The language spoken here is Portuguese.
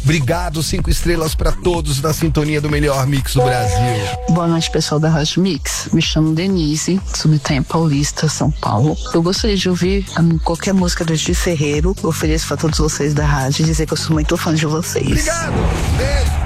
Obrigado, 5 estrelas pra todos na sintonia do melhor mix do Brasil. Boa noite, pessoal da Rádio Mix. Me chamo Denise, sou de Itaim Paulista, São Paulo. Eu gostaria de ouvir qualquer música do Edir Ferreiro. Eu ofereço pra todos vocês da rádio e dizer que eu sou muito fã de vocês. Obrigado, beijo.